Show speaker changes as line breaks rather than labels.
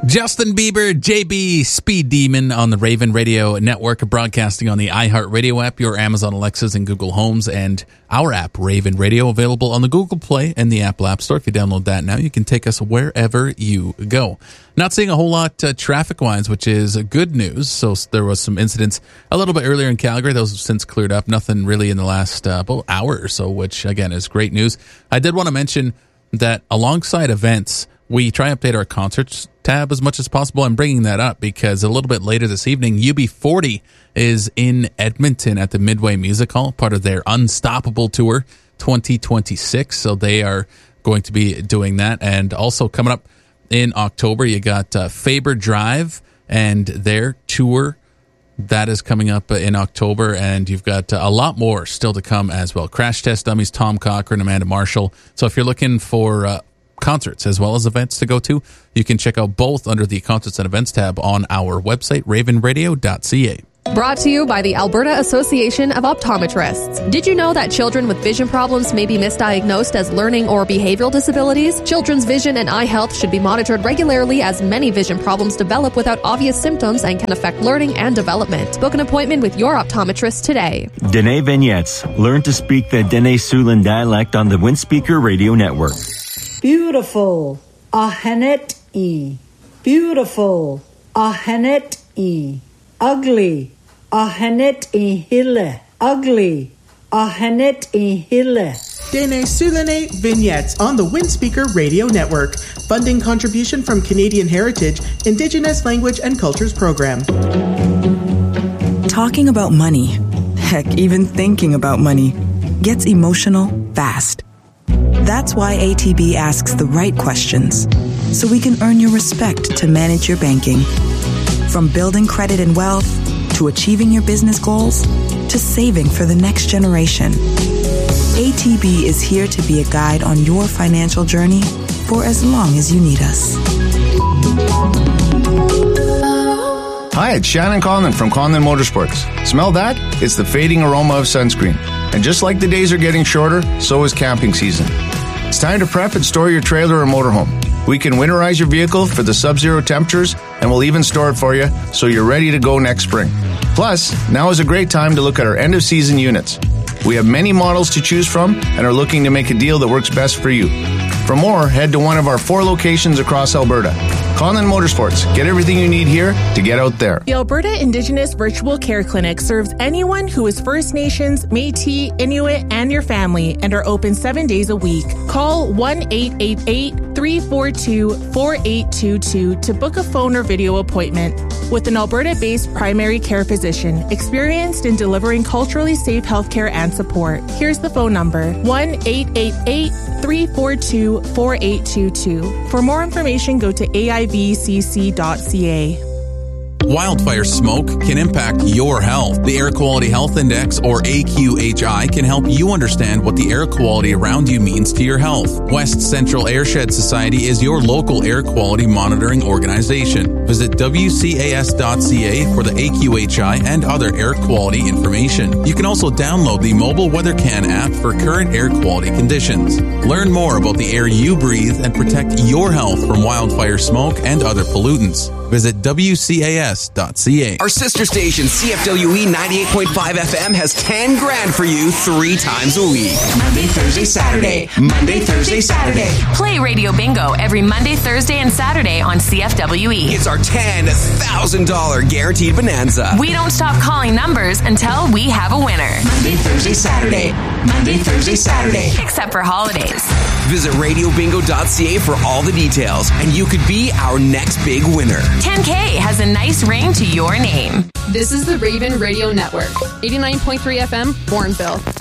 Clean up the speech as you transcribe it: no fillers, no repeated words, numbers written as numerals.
Justin Bieber, JB, Speed Demon on the Raven Radio Network, broadcasting on the iHeartRadio app, your Amazon Alexas and Google Homes, and our app, Raven Radio, available on the Google Play and the Apple App Store. If you download that now, you can take us wherever you go. Not seeing a whole lot traffic-wise, which is good news. So there was some incidents a little bit earlier in Calgary. Those have since cleared up. Nothing really in the last hour or so, which, again, is great news. I did want to mention that alongside events, we try and update our concerts tab as much as possible. I'm bringing that up because a little bit later this evening, UB40 is in Edmonton at the Midway Music Hall, part of their Unstoppable Tour 2026. So they are going to be doing that. And also coming up in October, you got Faber Drive and their tour. That is coming up in October, and you've got a lot more still to come as well. Crash Test Dummies, Tom Cochran, Amanda Marshall. So if you're looking for concerts as well as events to go to, you can check out both under the Concerts and Events tab on our website, ravenradio.ca.
Brought to you by the Alberta Association of Optometrists. Did you know that children with vision problems may be misdiagnosed as learning or behavioral disabilities? Children's vision and eye health should be monitored regularly, as many vision problems develop without obvious symptoms and can affect learning and development. Book an appointment with your optometrist today.
Dene Vignettes. Learn to speak the Dene Siouxland dialect on the Windspeaker Radio Network.
Beautiful. Ahenet e. Beautiful. Ahenet e. Ugly. Ahenet e hille. Ugly. Ahenet e hille.
Dene Siouxland Vignettes on the Windspeaker Radio Network. Funding contribution from Canadian Heritage, Indigenous Language and Cultures Program.
Talking about money, heck, even thinking about money, gets emotional fast. That's why ATB asks the right questions, so we can earn your respect to manage your banking. From building credit and wealth, to achieving your business goals, to saving for the next generation. ATB is here to be a guide on your financial journey for as long as you need us.
Hi, it's Shannon Conlon from Conlon Motorsports. Smell that? It's the fading aroma of sunscreen. And just like the days are getting shorter, so is camping season. It's time to prep and store your trailer or motorhome. We can winterize your vehicle for the sub-zero temperatures, and we'll even store it for you so you're ready to go next spring. Plus, now is a great time to look at our end-of-season units. We have many models to choose from and are looking to make a deal that works best for you. For more, head to one of our 4 locations across Alberta. Conlon Motorsports. Get everything you need here to get out there.
The Alberta Indigenous Virtual Care Clinic serves anyone who is First Nations, Métis, Inuit, and your family, and are open 7 days a week. Call 1-888-342-4822 to book a phone or video appointment with an Alberta-based primary care physician experienced in delivering culturally safe healthcare and support. Here's the phone number, 1-888-342-4822. For more information, go to AIVCC.ca.
Wildfire smoke can impact your health. The Air Quality Health Index, or AQHI, can help you understand what the air quality around you means to your health. West Central Airshed Society is your local air quality monitoring organization. Visit WCAS.ca for the AQHI and other air quality information. You can also download the mobile WeatherCan app for current air quality conditions. Learn more about the air you breathe and protect your health from wildfire smoke and other pollutants. Visit WCAS.ca.
Our sister station, CFWE 98.5 FM, has 10 grand for you 3 times a week.
Monday, Thursday, Saturday. Monday, Thursday, Saturday.
Play Radio Bingo every Monday, Thursday, and Saturday on CFWE.
It's our $10,000 guaranteed bonanza.
We don't stop calling numbers until we have a winner.
Monday, Thursday, Saturday. Monday, Thursday, Saturday.
Except for holidays.
Visit radiobingo.ca for all the details, and you could be our next big winner.
10K has a nice ring to your name.
This is the Raven Radio Network, 89.3 FM, Bourneville.